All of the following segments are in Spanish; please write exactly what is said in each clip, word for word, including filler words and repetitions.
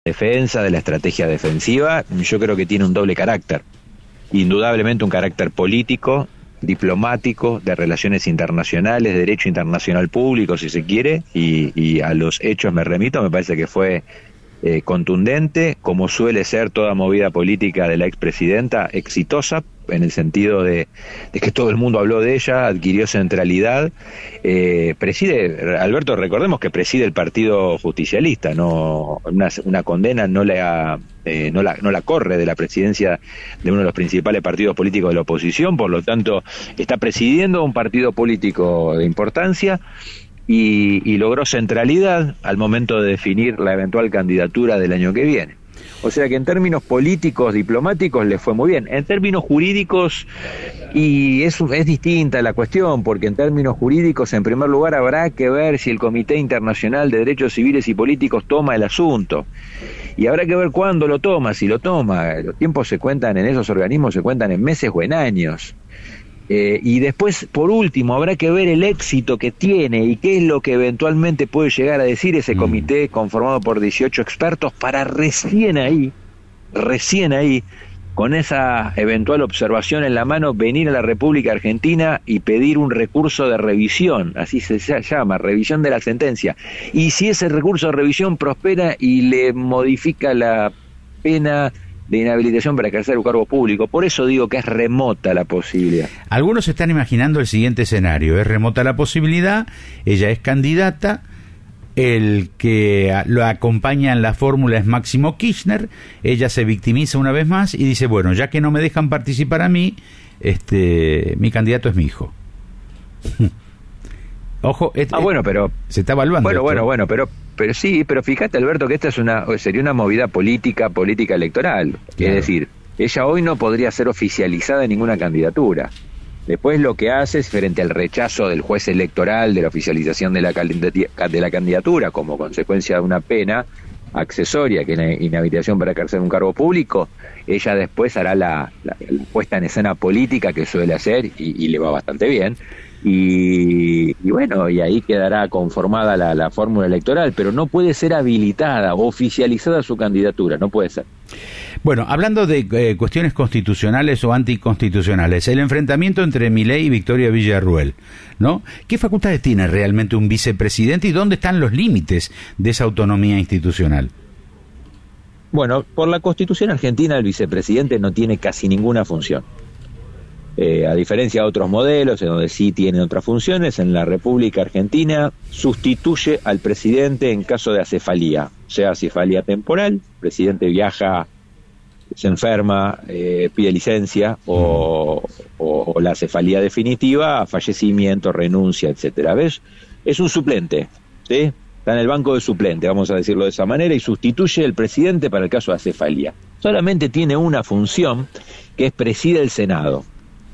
defensa, de la estrategia defensiva, yo creo que tiene un doble carácter. Indudablemente un carácter político, diplomático, de relaciones internacionales, de derecho internacional público, si se quiere, y, y a los hechos me remito, me parece que fue eh, contundente, como suele ser toda movida política de la expresidenta, exitosa, en el sentido de, de que todo el mundo habló de ella, adquirió centralidad, eh, preside, Alberto, recordemos que preside el Partido Justicialista, no una, una condena no la, eh, no la no la corre de la presidencia de uno de los principales partidos políticos de la oposición, por lo tanto está presidiendo un partido político de importancia y, y logró centralidad al momento de definir la eventual candidatura del año que viene. O sea que en términos políticos, diplomáticos, le fue muy bien. En términos jurídicos, y es, es distinta la cuestión, porque en términos jurídicos, en primer lugar, habrá que ver si el Comité Internacional de Derechos Civiles y Políticos toma el asunto. Y habrá que ver cuándo lo toma, si lo toma. Los tiempos se cuentan en esos organismos, se cuentan en meses o en años. Eh, y después, por último, habrá que ver el éxito que tiene y qué es lo que eventualmente puede llegar a decir ese comité conformado por dieciocho expertos para recién ahí, recién ahí, con esa eventual observación en la mano, venir a la República Argentina y pedir un recurso de revisión, así se llama, revisión de la sentencia. Y si ese recurso de revisión prospera y le modifica la pena de inhabilitación para ejercer un cargo público, por eso digo que es remota la posibilidad. Algunos están imaginando el siguiente escenario: es remota la posibilidad, ella es candidata, el que lo acompaña en la fórmula es Máximo Kirchner, ella se victimiza una vez más y dice, bueno, ya que no me dejan participar a mí, este, mi candidato es mi hijo. Ojo, este, ah, bueno, pero se está evaluando. Bueno, esto. bueno, bueno, pero pero sí, pero fíjate, Alberto, que esta es una sería una movida política, política electoral. Claro. Es decir, ella hoy no podría ser oficializada en ninguna candidatura. Después lo que hace es, frente al rechazo del juez electoral de la oficialización de la, de la candidatura como consecuencia de una pena accesoria, que es la inhabilitación para ejercer un cargo público, ella después hará la, la, la puesta en escena política que suele hacer y, y le va bastante bien. Y, y bueno, y ahí quedará conformada la, la fórmula electoral, pero no puede ser habilitada o oficializada su candidatura, no puede ser. Bueno, hablando de eh, cuestiones constitucionales o anticonstitucionales, el enfrentamiento entre Milei y Victoria Villarruel, ¿no? ¿Qué facultades tiene realmente un vicepresidente y dónde están los límites de esa autonomía institucional? Bueno, por la Constitución argentina el vicepresidente no tiene casi ninguna función. Eh, a diferencia de otros modelos en donde sí tienen otras funciones, en la República Argentina sustituye al presidente en caso de acefalía, sea acefalía temporal, el presidente viaja, se enferma, eh, pide licencia, o, o, o la acefalía definitiva, fallecimiento, renuncia, etcétera. ¿Ves? Es un suplente, ¿sí? Está en el banco de suplente, vamos a decirlo de esa manera, y sustituye al presidente para el caso de acefalía. Solamente tiene una función, que es preside el Senado.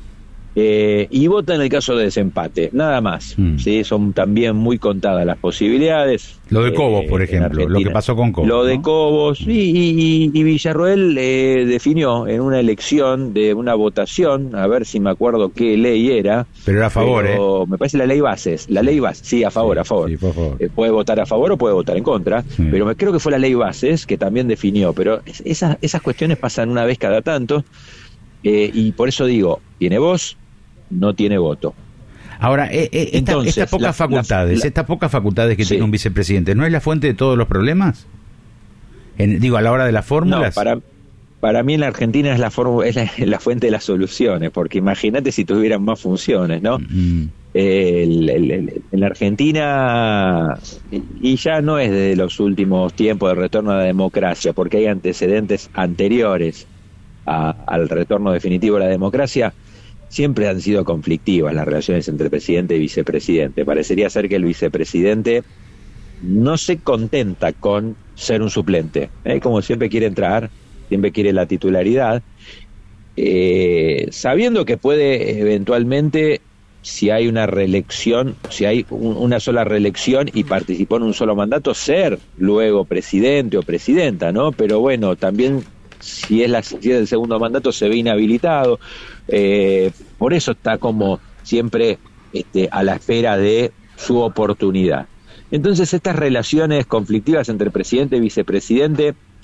Eh, y vota en el caso de desempate, nada más. Mm. ¿Sí? Son también muy contadas las posibilidades. Lo de Cobos, eh, por ejemplo, lo que pasó con Cobos. Lo de ¿no? Cobos, mm. y, y, y Villarruel eh, definió en una elección de una votación, a ver si me acuerdo qué ley era. Pero era a favor, pero, ¿eh? Me parece la ley bases, la ley bases, sí, a favor, sí, a favor. Sí, por favor. Eh, puede votar a favor o puede votar en contra, sí. Pero me, creo que fue la ley bases que también definió, pero es, esas, esas cuestiones pasan una vez cada tanto, eh, y por eso digo, tiene voz, no tiene voto. Ahora, eh, eh, esta, Entonces, estas pocas la, facultades, la, estas pocas facultades que sí. tiene un vicepresidente, ¿no es la fuente de todos los problemas? En, digo, a la hora de las fórmulas. No, para, para mí en la Argentina es la, formu- es la, la fuente de las soluciones, porque imagínate si tuvieran más funciones, ¿no? Mm. El, el, el, en la Argentina, y ya no es de los últimos tiempos de retorno a la democracia, porque hay antecedentes anteriores a, al retorno definitivo a la democracia, siempre han sido conflictivas las relaciones entre presidente y vicepresidente. Parecería ser que el vicepresidente no se contenta con ser un suplente, ¿eh? Como siempre quiere entrar, siempre quiere la titularidad, eh, sabiendo que puede eventualmente, si hay una reelección, si hay un, una sola reelección y participó en un solo mandato, ser luego presidente o presidenta, ¿no? Pero bueno, también si es, la, si es el segundo mandato se ve inhabilitado, eh, por eso está como siempre este, a la espera de su oportunidad. Entonces estas relaciones conflictivas entre presidente y vicepresidente